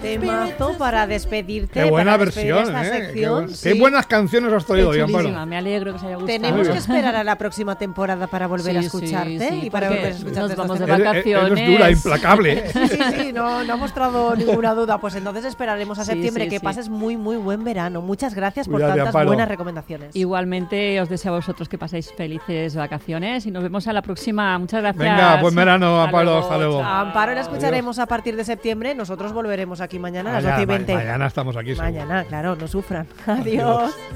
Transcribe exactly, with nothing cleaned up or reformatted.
Temazo para despedirte. Qué buena para despedir versión, esta ¿eh? sección. Qué, sí. qué buenas canciones has traído hoy, Amparo. Me alegro que os haya gustado. Tenemos que esperar a la próxima temporada para volver Sí, a sí, escucharte sí, y para porque volver a escucharte. nos esta vamos de sección. vacaciones. Eres, eres dura, implacable. Sí, sí, sí, no, no ha mostrado ninguna duda. Pues entonces esperaremos a Sí, septiembre. sí, que sí. pases muy, muy buen verano. Muchas gracias por Cuídate, tantas Amparo. buenas recomendaciones. Igualmente os deseo a vosotros que paséis felices vacaciones y nos vemos a la próxima. Muchas gracias. Venga, buen verano, Hasta Amparo, luego, hasta luego. chao. A Amparo la escucharemos a partir de septiembre. Nosotros volveremos aquí mañana a las Mañana, doce y veinte. mañana estamos aquí. seguro. Mañana, claro, no sufran. Adiós.